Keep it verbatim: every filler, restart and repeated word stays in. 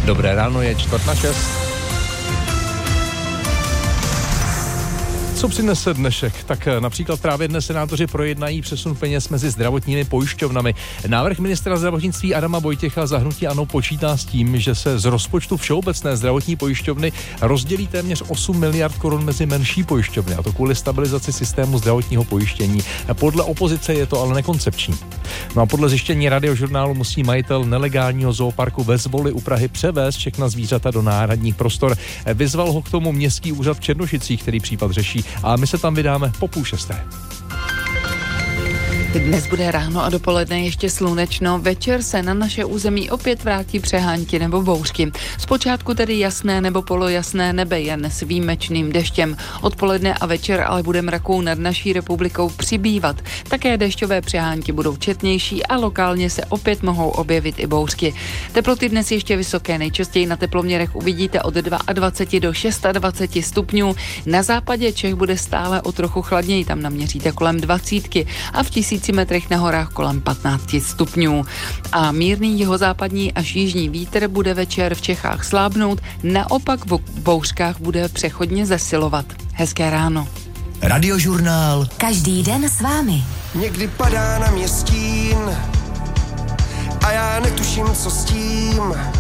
Dobré ráno, je čtvrt na šest. Co přinese dnešek? Tak například právě dnes senátoři projednají přesun peněz mezi zdravotními pojišťovnami. Návrh ministra zdravotnictví Adama Vojtěcha za hnutí ANO počítá s tím, že se z rozpočtu Všeobecné zdravotní pojišťovny rozdělí téměř osm miliard korun mezi menší pojišťovny, a to kvůli stabilizaci systému zdravotního pojištění. Podle opozice je to ale nekoncepční. No a podle zjištění Radiožurnálu musí majitel nelegálního zooparku ve Zvoli u Prahy převést všechna zvířata do náhradních prostor. Vyzval ho k tomu městský úřad v Černošicích, který případ řeší. A my se tam vydáme po půl šesté. Dnes bude ráno a dopoledne ještě slunečno, večer se na naše území opět vrátí přehánky nebo bouřky. Zpočátku tedy jasné nebo polojasné nebe, jen s výjimečným deštěm. Odpoledne a večer ale bude mraků nad naší republikou přibývat. Také dešťové přehánky budou četnější a lokálně se opět mohou objevit i bouřky. Teploty dnes ještě vysoké, nejčastěji na teploměrech uvidíte od dvacet dva do dvacet šest stupňů. Na západě Čech bude stále o trochu chladněji, tam naměříte kolem dvacítky a v tisíci metrech na horách kolem patnáct stupňů. A mírný jihozápadní až jižní vítr bude večer v Čechách slábnout, naopak v bouřkách bude přechodně zesilovat. Hezké ráno. Radiožurnál. Každý den s vámi. Někdy padá na mě stín a já netuším, co s tím.